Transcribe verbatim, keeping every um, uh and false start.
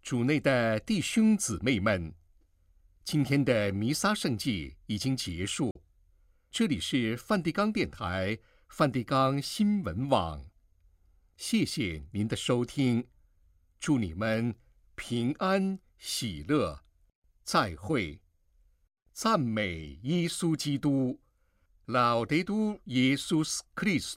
主内的弟兄姊妹们，今天的弥撒圣祭已经结束。这里是梵蒂冈电台、梵蒂冈新闻网，谢谢您的收听，祝你们平安喜乐，再会。赞美耶稣基督，Laudetur Jesus Christus。